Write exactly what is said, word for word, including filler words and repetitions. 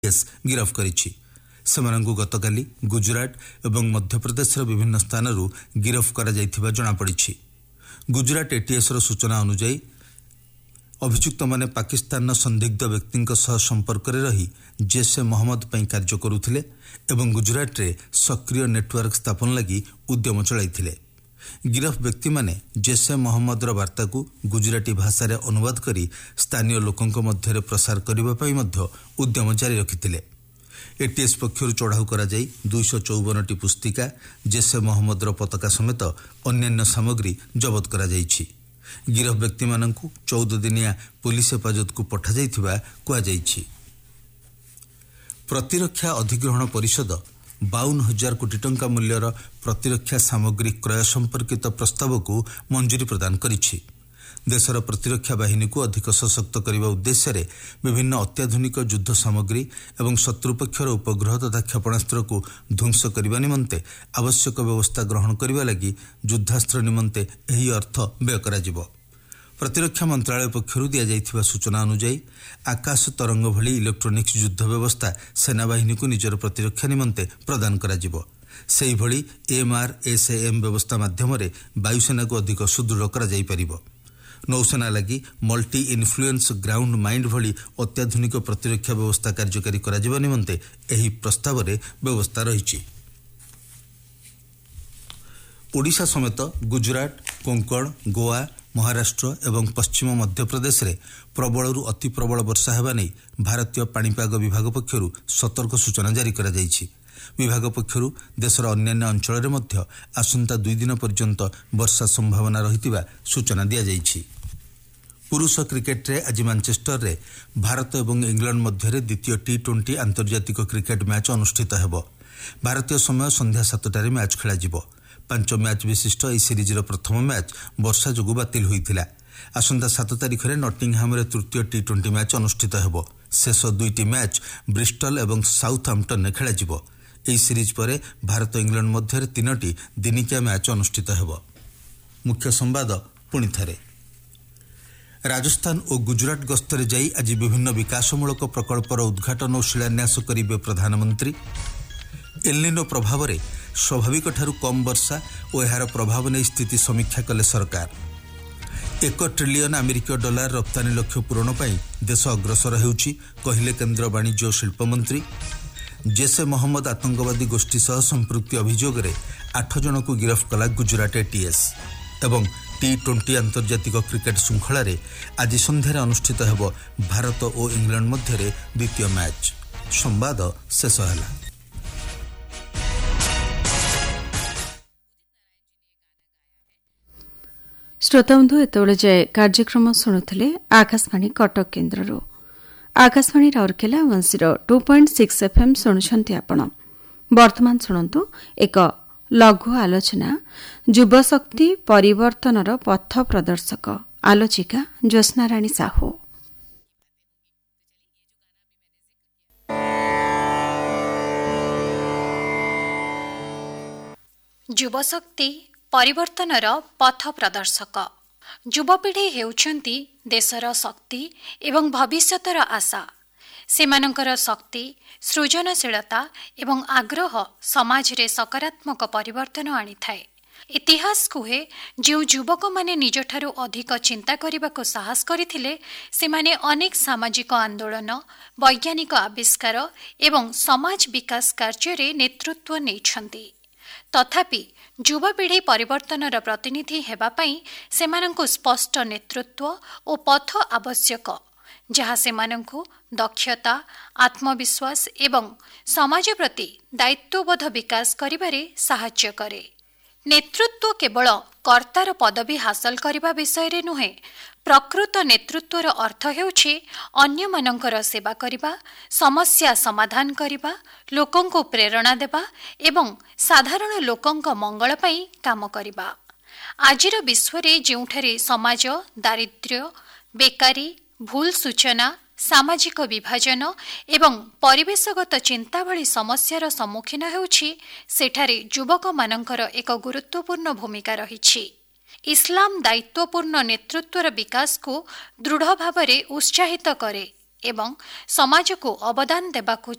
गिरफ करिछि। सेमानंकु गतकाली गुजरात एवं मध्यप्रदेशर विभिन्न स्थानरू गिरफ करा जायथिबा जणा पड़िछि। गुजरात एटीएस रो सूचना अनुसार अभियुक्त माने पाकिस्तान संदिग्ध व्यक्ति संपर्क में रही जैशे मोहम्मद पई कार्य करुथिले एवं गुजरात रे सक्रिय नेटवर्क स्थापन लगी उद्यम चलाइथिले। गिरफ व्यक्ति माने जैशे मोहम्मद रो वार्ता को गुजराती भाषा रे अनुवाद करी स्थानीय लोकंक मध्य प्रसार करबा पई मध्य उद्यम जारी रखिथिले। एटीएस पक्षर चढ़ाऊ करा जाई दो सौ चौवन टी पुस्तिका जैशे मोहम्मद रो पताका समेत अन्यान्य सामग्री जबत करा जाईछि। गिरफ व्यक्ति माननकु चौदह दिनिया पुलिस हेफाजत को पठा जाइथिबा कुआ जाईछि। प्रतिरक्षा अधिग्रहण परिषद बावन हजार कोटी टंका मूल्यर प्रतिरक्षा सामग्री क्रय संपर्कित प्रस्ताव को मंजूरी प्रदान करिछि। देशर प्रतिरक्षा बाहिनी को अधिक सशक्त करने उद्देश्य रे विभिन्न अत्याधुनिक युद्ध सामग्री एवं शत्रुपक्षर उपग्रह तथा क्षेपणास्त्र को ध्वंस करने निमंते आवश्यक व्यवस्था ग्रहण करने लगी युद्धास्त्र निमंते यही अर्थ व्यय कराजिबो। प्रतिरक्षा मंत्रालय पक्षरु दिया जाइथिबा सूचना अनुसार आकाश तरंग भली इलेक्ट्रोनिक्स युद्ध व्यवस्था सेनाबाहिनी को निजर प्रतिरक्षा निमंते प्रदान कराजिबो। सेही भली एमआर एसएएम व्यवस्था माध्यम रे वायुसेना को अधिक सुदृढ़ करा जाई परिबो। नौसेना लगी मल्टी इन्फ्लुएंस ग्राउंड माइंड भली अत्याधुनिक प्रतिरक्षा व्यवस्था कार्यकारी करा जिबा निमंते एही प्रस्ताव रे व्यवस्था रहिछि। ओडिशा समेत गुजरात, कोंकण, गोवा, महाराष्ट्र एवं पश्चिम मध्य प्रदेश रे प्रबलरु अति प्रबल वर्षा हेबा नै भारतीय पाणीपाग विभाग पक्षरु सतर्क सूचना जारी करा जाइछि। विभाग पक्षरु देशर अन्यान्य अंचल मध्य आसंता दुई दिन पर्यंत वर्षा संभावना रहितिबा सूचना दिया जाइछि। पुरुष क्रिकेट रे आज मैनचेस्टर रे भारत एवं इंग्लैंड मध्य द्वितीय टी ट्वेंटी आंतर्जातिक क्रिकेट मैच अनुष्ठित हेबो। भारतीय समय संध्या सातटारे मैच खेला जिवो। पांच मैच विशिष्ट এই সিরিজର प्रथम मैच वर्षा जोगु बातिल होइथिला। आसंता सात तारिख रे नॉटिंगहाम रे तृतीय टी ट्वेंटी मैच अनुष्ठित हेबो। शेष दुईटी मैच ब्रिस्टल एवं साउथहैम्पटन ने खेला जिवो। এই সিরিজ পরে भारत इंग्लैंड मध्य तीनोटी दिनिकिया मैच अनुष्ठित हेबो। मुख्य संवाद पुणी थारे। राजस्थान और गुजरात गस्तरे जाई आज विभिन्न विकासमूलक प्रकल्पर उद्घाटन और शिलान्यास करिबे प्रधानमंत्री। एल्निनो प्रभाव रे स्वाभाविक ठारू कम वर्षा और यार प्रभाव नहीं स्थिति समीक्षा कले सरकार। एक ट्रिलियन अमेरिकीय डॉलर रप्तानी लक्ष्य पूरण पाई देश अग्रसर हेउछि कहिले केंद्र वाणिज्य और शिल्प मंत्री। जैशे मोहम्मद आतंकवादी गोष्ठी सह संपृक्ति अभियोग रे आठ जन को गिरफ कला गुजरात एटीएस। एवं टी ट्वेंटी आंतर्जातिक क्रिकेट श्रृंखला रे आज संध्यारे अनुष्ठित हेबो भारत और इंग्लैंड मध्य द्वितीय मैच। संवाद शेष होला। श्रोताबंधु एतबेले जाए कार्यक्रम शुणुथिले Akashvani Cuttack केन्द्रରୁ। Akashvani Rourkela one zero two point six FM शुणुछंती आपण। वर्तमान शुणंतु एक लघु आलोचना युवशक्ति परिवर्तनर पथ प्रदर्शक आलोचिका ज्योत्स्ना राणी साहू। युवशक्ति परिवर्तनर पथ प्रदर्शक। युवपीढ़ी हेउछंती देशर शक्ति एवं भविष्यतर आशा। सेमानंकर शक्ति सृजनशीलता एवं आग्रह समाज रे सकारात्मक परिवर्तन आनी थाए। इतिहास कुहे जो युवक माने निजठारु अधिक चिंता करबाको साहस करिथिले सेमाने अनेक सामाजिक आंदोलन, वैज्ञानिक आविष्कार एवं समाज विकास कार्य रे नेतृत्व नेछंती। तथापि युवपीढ़ी परिवर्तनर प्रतिनिधि हेबा पई सेमानंकु स्पष्ट नेतृत्व और पथ आवश्यक, जहाँ सेमानंकु दक्षता, आत्मविश्वास एवं समाज प्रति दायित्वबोध विकास करिबारे साहाय्य करे। नेतृत्व केवल कर्तार पदवी हासिल करने विषय रे नुहे, प्रकृत नेतृत्वर अर्थ हेउछि अन्य मानकर सेवा करिबा, समस्या समाधान करिबा, लोकंको प्रेरणा देबा एवं साधारण लोकंक मंगल पई काम करिबा। आजिर विश्व रे जेउठारे समाज दारिद्र्य, बेकारी, भूल सूचना, सामाजिक विभाजन एवं परिवेशगत चिंता भली समस्यार सम्मुखीन हेउछि, सेठारे युवक मानकर एक गुरुत्वपूर्ण भूमिका रहिछि। इस्लाम दायित्वपूर्ण नेतृत्वर विकास को दृढ़ भावरे उत्साहित करे ଏବଂ ସମାଜକୁ ଅବଦାନ ଦେବାକୁ